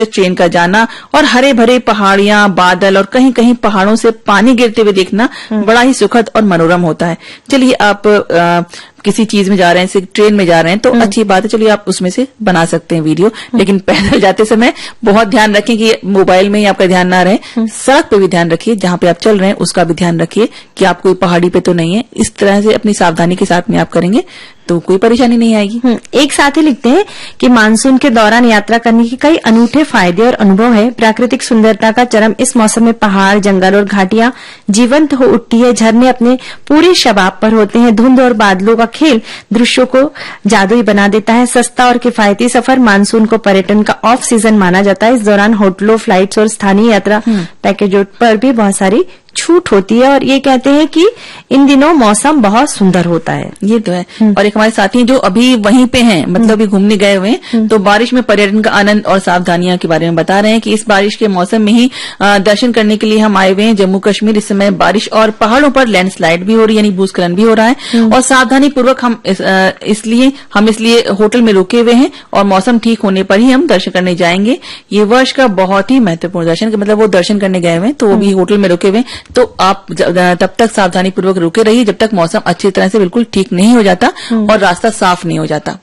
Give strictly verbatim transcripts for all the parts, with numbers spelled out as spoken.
Train का जाना और हरे भरे पहाड़ियां, बादल और कहीं कहीं पहाड़ों से पानी गिरते हुए देखना बड़ा ही सुखद और मनोरम होता है। चलिए आप आ, किसी चीज में जा रहे हैं, जैसे ट्रेन में जा रहे हैं तो अच्छी बात है, चलिए आप उसमें से बना सकते हैं वीडियो, लेकिन पैदल जाते समय बहुत ध्यान रखें कि मोबाइल में ही आपका ध्यान ना रहे, सड़क पे भी ध्यान रखिए, जहां पे आप चल रहे हैं उसका भी ध्यान रखिए कि आप कोई पहाड़ी पे तो नहीं है। इस तरह से अपनी सावधानी के साथ में आप करेंगे तो कोई परेशानी नहीं आएगी। एक साथी लिखते हैं कि मानसून के दौरान यात्रा करने के कई अनूठे फायदे और अनुभव है। प्राकृतिक सुंदरता का चरम इस मौसम में पहाड़, जंगल और घाटियां जीवंत हो उठती है। झरने अपने पूरे शबाब पर होते हैं। धुंध और बादलों का खेल दृश्यों को जादुई बना देता है। सस्ता और किफायती सफर मानसून को पर्यटन का ऑफ सीजन माना जाता है। इस दौरान होटलों, फ्लाइट्स और स्थानीय यात्रा पैकेजों पर भी बहुत सारी छूट होती है और ये कहते हैं कि इन दिनों मौसम बहुत सुंदर होता है। ये तो है। और एक हमारे साथी जो अभी वहीं पे हैं, मतलब अभी घूमने गए हुए हैं, तो बारिश में पर्यटन का आनंद और सावधानियां के बारे में बता रहे हैं कि इस बारिश के मौसम में ही दर्शन करने के लिए हम आए हुए हैं जम्मू कश्मीर। इस समय बारिश और पहाड़ों पर लैंडस्लाइड भी हो रही है, यानी भूस्खलन भी हो रहा है और सावधानी पूर्वक हम इस, इसलिए हम इसलिए होटल में रुके हुए हैं और मौसम ठीक होने पर ही हम दर्शन करने जाएंगे। ये वर्ष का बहुत ही महत्वपूर्ण दर्शन, मतलब वो दर्शन करने गए हुए हैं तो वो भी होटल में रुके हुए हैं, तो आप तब तक सावधानी पूर्वक रुके रहिए जब तक मौसम अच्छी तरह से बिल्कुल ठीक नहीं हो जाता और रास्ता साफ नहीं हो जाता।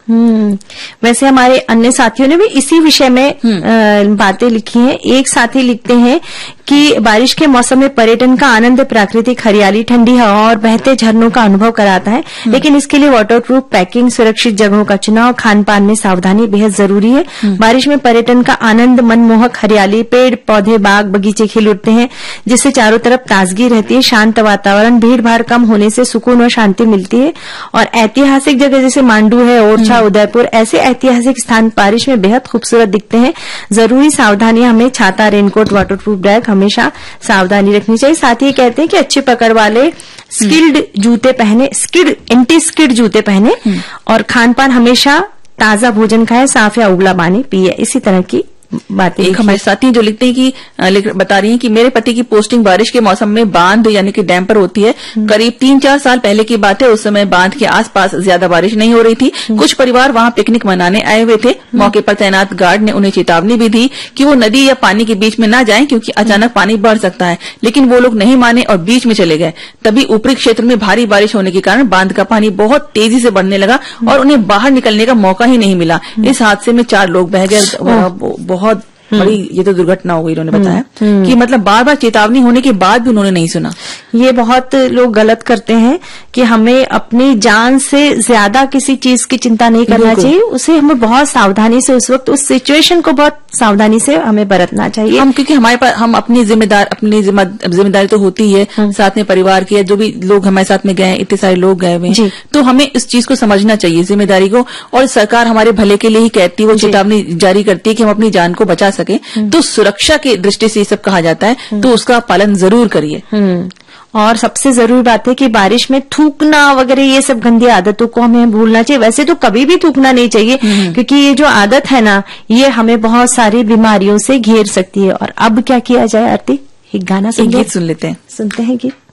वैसे हमारे अन्य साथियों ने भी इसी विषय में बातें लिखी हैं। एक साथी लिखते हैं कि बारिश के मौसम में पर्यटन का आनंद प्राकृतिक हरियाली, ठंडी हवा और बहते झरनों का अनुभव कराता है, लेकिन इसके लिए वाटरप्रूफ पैकिंग, सुरक्षित जगहों का चुनाव, खान पान में सावधानी बेहद जरूरी है। बारिश में पर्यटन का आनंद मनमोहक हरियाली, पेड़ पौधे, बाग बगीचे खिल उठते हैं जिससे चारों तरफ ताजगी रहती है। शांत वातावरण, भीड़ भाड़ कम होने से सुकून और शांति मिलती है। और ऐतिहासिक जगह जैसे मांडू है, ओरछा, उदयपुर, ऐसे ऐतिहासिक स्थान बारिश में बेहद खूबसूरत दिखते हैं। जरूरी सावधानियां हमें छाता, रेनकोट, वाटरप्रूफ बैग हमेशा सावधानी रखनी चाहिए। साथ ही कहते हैं कि अच्छी पकड़ वाले स्किल्ड जूते पहने, स्किड एंटी स्किड जूते पहने और खान पान हमेशा ताजा भोजन खाए, साफ या उबला पानी पिए। इसी तरह की बातें एक हमारे साथी जो लिखते हैं कि बता रही हैं कि मेरे पति की पोस्टिंग बारिश के मौसम में बांध यानी कि डैम पर होती है। करीब तीन चार साल पहले की बात है, उस समय बांध के आसपास ज्यादा बारिश नहीं हो रही थी। कुछ परिवार वहां पिकनिक मनाने आए हुए थे। मौके पर तैनात गार्ड ने उन्हें चेतावनी भी दी कि वो नदी या पानी के बीच में न जाएं क्योंकि अचानक पानी बढ़ सकता है, लेकिन वो लोग नहीं माने और बीच में चले गए। तभी ऊपरी क्षेत्र में भारी बारिश होने के कारण बांध का पानी बहुत तेजी से बढ़ने लगा और उन्हें बाहर निकलने का मौका ही नहीं मिला। इस हादसे में चार लोग बह गए। बहुत बड़ी ये तो दुर्घटना हो गई। उन्होंने बताया कि मतलब बार बार चेतावनी होने के बाद भी उन्होंने नहीं सुना। ये बहुत लोग गलत करते हैं कि हमें अपनी जान से ज्यादा किसी चीज की चिंता नहीं करना चाहिए। उसे हमें बहुत सावधानी से उस वक्त उस सिचुएशन को बहुत सावधानी से हमें बरतना चाहिए। हम क्योंकि हमारे पास हम अपनी जिम्मेदार अपनी जिम्मेदारी तो होती है, साथ में परिवार की, जो भी लोग हमारे साथ में गए, इतने सारे लोग गए हुए, तो हमें इस चीज को समझना चाहिए, जिम्मेदारी को। और सरकार हमारे भले के लिए ही कहती है, वो चेतावनी जारी करती है कि हम अपनी जान को बचा सके। तो सुरक्षा की दृष्टि से ये सब कहा जाता है, तो उसका पालन जरूर करिए। और सबसे जरूरी बात है कि बारिश में थूकना वगैरह ये सब गंदी आदतों को हमें भूलना चाहिए। वैसे तो कभी भी थूकना नहीं चाहिए क्योंकि ये जो आदत है ना, ये हमें बहुत सारी बीमारियों से घेर सकती है। और अब क्या किया जाए आरती, एक गाना सुन गीत सुन लेते हैं सुनते हैं गीत।